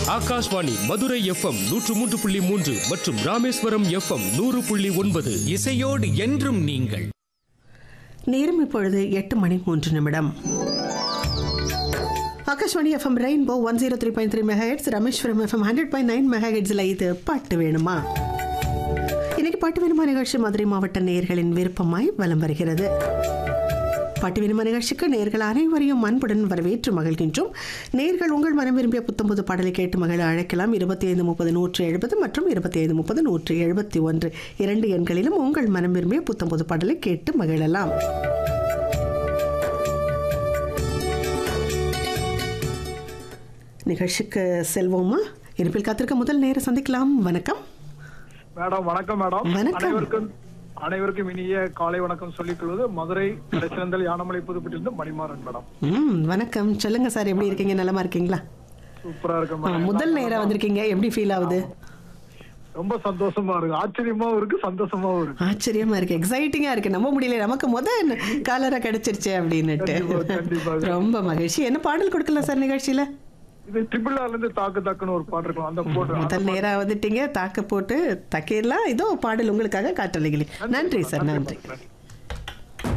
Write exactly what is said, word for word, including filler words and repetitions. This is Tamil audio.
ஆகாஷ்வாணி மதுரை எஃப்எம் நூற்று மூன்று புள்ளி மூன்று மற்றும் ராமேஸ்வரம் எஃப்எம் நூறு புள்ளி ஒன்பது. இசையோடு என்றும் நீங்கள். நேரம் இப்பொழுது எட்டு மணி மூன்று நிமிடம். Akashvani FM rainbow one zero three point three mega heads, Rameswaram FM hundred point nine mega ஹெட்ஸில் இது பாட்டு வேணுமா. இன்னைக்கு பாட்டு வேணுமா நிகழ்ச்சி மதுரை மாவட்ட நேயர்களின் விருப்பமாய் வலம் வருகிறது. பாட்டு வேணுமா நிகழ்ச்சிக்கு நேயர்கள் அனைவரையும் அன்புடன் வரவேற்று மகிழ்கின்றோம். நேயர்கள் உங்கள் மனம் விரும்பிய புத்தம்புது பாடலை கேட்டு மகிழ அழைக்கலாம். இருபத்தி ஐந்து முப்பது நூற்று எழுபது மற்றும் இருபத்தி ஐந்து முப்பது நூற்று எழுபத்தி ஒன்று இரண்டு எண்களிலும் உங்கள் மனம் விரும்பிய புத்தம்புது பாடலை கேட்டு மகிழலாம். நிகழ்ச்சிக்கு செல்வோமா? இருப்பில் காத்திருக்க முதல் நேரம் சந்திக்கலாம். வணக்கம் மேடம். வணக்கம் மேடம். அனைவருக்கும் அனைவருக்கும் இனிய காலை வணக்கம் சொல்லிக் கொள்வது மதுரை கடைசிலந்தல் யானமலை புதுப்பட்டிலிருந்து மணிமாறன் மேடம். ம் வணக்கம். சொல்லுங்க சார், எப்படி இருக்கீங்க? நலமா இருக்கீங்களா? சூப்பரா இருக்கு. முதல் நேரம் வந்திருக்கீங்க, எப்படி ஃபீல் ஆகுது? ரொம்ப சந்தோஷமா இருக்கு, ஆச்சரியமாவும் இருக்கு, சந்தோஷமாவும் இருக்கு. ஆச்சரியமா இருக்கு, எக்ஸைட்டிங்கா இருக்கு. நம்ப முடியல, நமக்கு முதல் காலரா கிடைச்சிருச்சு அப்படின்னுட்டு. ரொம்ப மகிழ்ச்சி. என்ன பாடல் கொடுக்கலாம் சார் நிகழ்ச்சியில? இது ட்ரிபிள் ஆர்ல இருந்து தாக்கு தாக்குன்னு ஒரு பாட்டு இருக்கும், அந்த போட்டு முதல் நேரா வந்துட்டீங்க, தாக்கு போட்டு தக்கிடலாம். இதோ பாடல் உங்களுக்காக காற்றலைகளே. நன்றி சார், நன்றி.